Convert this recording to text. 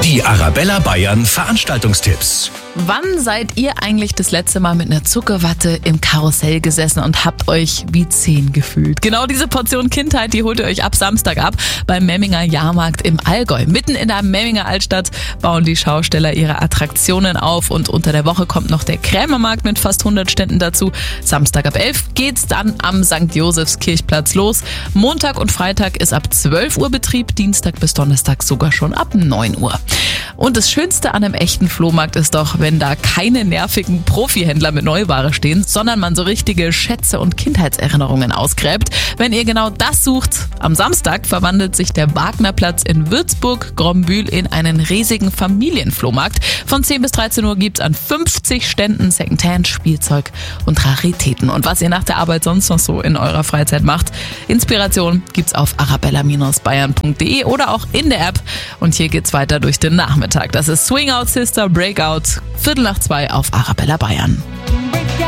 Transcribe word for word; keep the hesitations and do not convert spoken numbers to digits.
Die Arabella Bayern Veranstaltungstipps. Wann seid ihr eigentlich das letzte Mal mit einer Zuckerwatte im Karussell gesessen und habt euch wie zehn gefühlt? Genau diese Portion Kindheit, die holt ihr euch ab Samstag ab beim Memminger Jahrmarkt im Allgäu. Mitten in der Memminger Altstadt bauen die Schausteller ihre Attraktionen auf und unter der Woche kommt noch der Krämermarkt mit fast hundert Ständen dazu. Samstag ab elf geht's dann am Sankt Josefs Kirchplatz los. Montag und Freitag ist ab zwölf Uhr Betrieb, Dienstag bis Donnerstag sogar schon ab neun Uhr. Und das Schönste an einem echten Flohmarkt ist doch, wenn da keine nervigen Profihändler mit Neuware stehen, sondern man so richtige Schätze und Kindheitserinnerungen ausgräbt. Wenn ihr genau das sucht, am Samstag verwandelt sich der Wagnerplatz in Würzburg-Grombühl in einen riesigen Familienflohmarkt. Von zehn bis dreizehn Uhr gibt's an fünfzig Ständen Secondhand, Spielzeug und Raritäten. Und was ihr nach der Arbeit sonst noch so in eurer Freizeit macht, Inspiration gibt's auf arabella bayern punkt de oder auch in der App. Und hier geht's weiter durch den Nachmittag. Das ist Swing Out Sister Breakout, Viertel nach zwei auf Arabella Bayern.